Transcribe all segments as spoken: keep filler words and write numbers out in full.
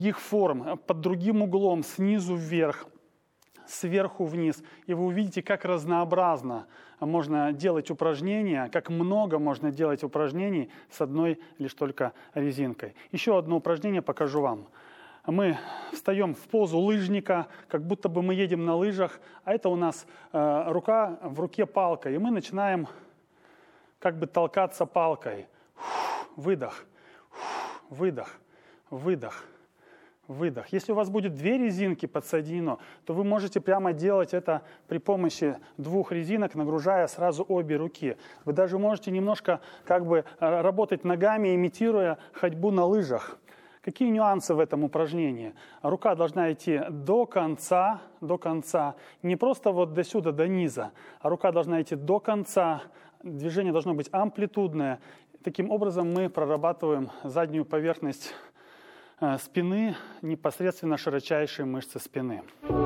других форм, под другим углом, снизу вверх, сверху вниз. И вы увидите, как разнообразно можно делать упражнения, как много можно делать упражнений с одной лишь только резинкой. Еще одно упражнение покажу вам. Мы встаем в позу лыжника, как будто бы мы едем на лыжах, а это у нас э, рука в руке палка, и мы начинаем как бы толкаться палкой. Выдох, выдох, выдох, выдох. Если у вас будет две резинки подсоединено, то вы можете прямо делать это при помощи двух резинок, нагружая сразу обе руки. Вы даже можете немножко как бы работать ногами, имитируя ходьбу на лыжах. Какие нюансы в этом упражнении? Рука должна идти до конца, до конца, не просто вот до сюда, до низа, а рука должна идти до конца. Движение должно быть амплитудное. Таким образом мы прорабатываем заднюю поверхность спины, непосредственно широчайшие мышцы спины.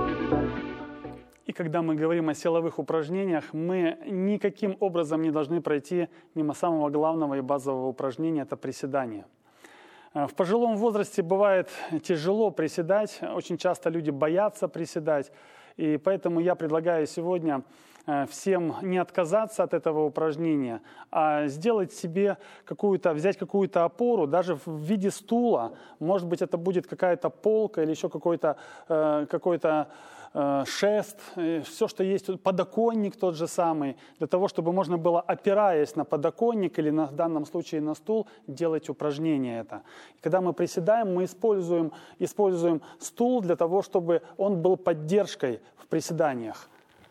И когда мы говорим о силовых упражнениях, мы никаким образом не должны пройти мимо самого главного и базового упражнения – это приседание. В пожилом возрасте бывает тяжело приседать, очень часто люди боятся приседать, и поэтому я предлагаю сегодня всем не отказаться от этого упражнения, а сделать себе какую-то, взять какую-то опору, даже в виде стула. Может быть, это будет какая-то полка или еще какой-то э, какой-то э, шест, э, все, что есть, подоконник тот же самый, для того, чтобы можно было, опираясь на подоконник или на, в данном случае на стул, делать упражнение это. И когда мы приседаем, мы используем, используем стул для того, чтобы он был поддержкой в приседаниях.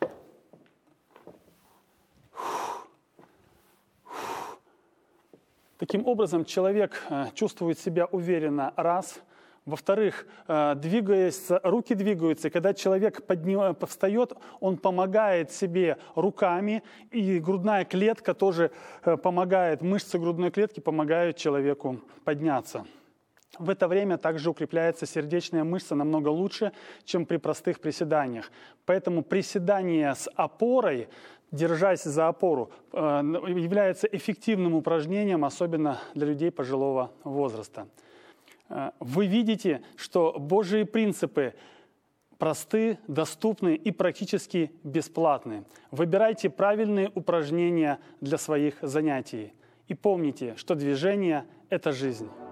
Таким образом, человек чувствует себя уверенно, раз. Во-вторых, двигаясь, руки двигаются, и когда человек подним, встает, он помогает себе руками, и грудная клетка тоже помогает, мышцы грудной клетки помогают человеку подняться. В это время также укрепляется сердечная мышца намного лучше, чем при простых приседаниях. Поэтому приседание с опорой, держась за опору, является эффективным упражнением, особенно для людей пожилого возраста. Вы видите, что Божьи принципы просты, доступны и практически бесплатны. Выбирайте правильные упражнения для своих занятий. И помните, что движение – это жизнь.